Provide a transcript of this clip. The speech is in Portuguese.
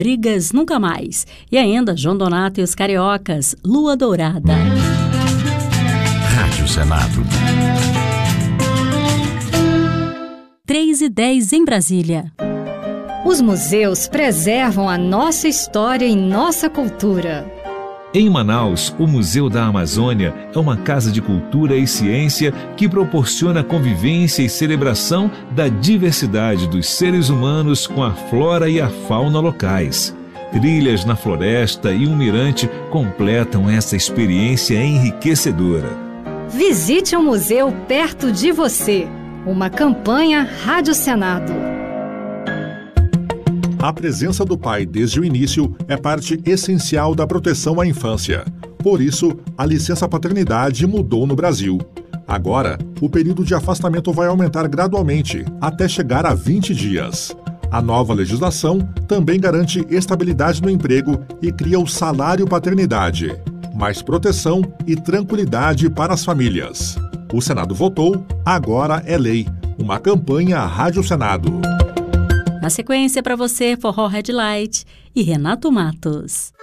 Brigas Nunca Mais. E ainda João Donato e os Cariocas, Lua Dourada. Rádio Senado. 3h10 em Brasília. Os museus preservam a nossa história e nossa cultura. Em Manaus, o Museu da Amazônia é uma casa de cultura e ciência que proporciona convivência e celebração da diversidade dos seres humanos com a flora e a fauna locais. Trilhas na floresta e um mirante completam essa experiência enriquecedora. Visite um museu perto de você. Uma campanha Rádio Senado. A presença do pai desde o início é parte essencial da proteção à infância. Por isso, a licença-paternidade mudou no Brasil. Agora, o período de afastamento vai aumentar gradualmente, até chegar a 20 dias. A nova legislação também garante estabilidade no emprego e cria o salário paternidade. Mais proteção e tranquilidade para as famílias. O Senado votou, agora é lei. Uma campanha Rádio Senado. Na sequência, para você, Forró Red Light e Renato Matos.